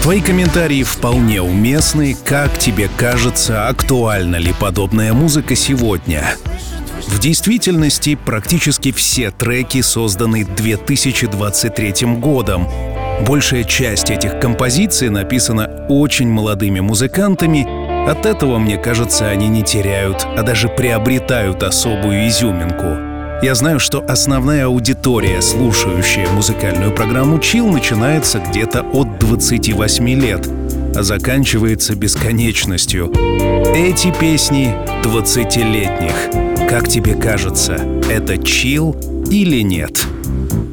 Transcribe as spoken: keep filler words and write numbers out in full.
Твои комментарии вполне уместны. Как тебе кажется, актуальна ли подобная музыка сегодня? В действительности, практически все треки созданы две тысячи двадцать третьим годом. Большая часть этих композиций написана очень молодыми музыкантами. От этого, мне кажется, они не теряют, а даже приобретают особую изюминку. Я знаю, что основная аудитория, слушающая музыкальную программу Chill, начинается где-то от двадцати восьми лет, а заканчивается бесконечностью. Эти песни двадцатилетних. Как тебе кажется, это Chill или нет?